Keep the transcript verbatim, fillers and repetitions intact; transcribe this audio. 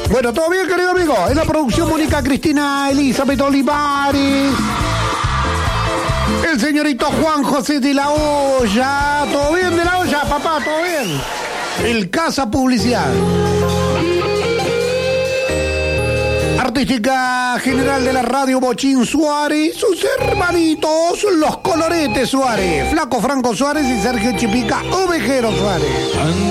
Bueno, ¿todo bien, querido amigo? En la producción Mónica Cristina Elizabeth Olivares. El señorito Juan José de la Hoya. ¿Todo bien de la Hoya, papá? ¿Todo bien? El Casa Publicidad. Artística general de la radio Bochín Suárez. Sus hermanitos, los Coloretes Suárez. Flaco Franco Suárez y Sergio Chipica Ovejero Suárez.